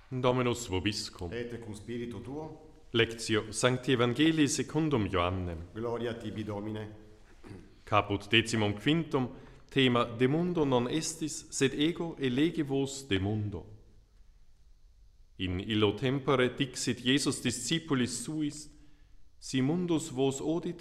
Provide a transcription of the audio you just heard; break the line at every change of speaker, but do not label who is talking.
Dominus vobiscum.
Et cum spiritu tuo,
Lectio Sancti Evangelii secundum Ioannem.
gloria tibi Domine.
Caput decimum quintum, thema de mundo non estis, sed ego elege vos de mundo. In illo tempore dixit Jesus discipulis suis, si mundus vos odit,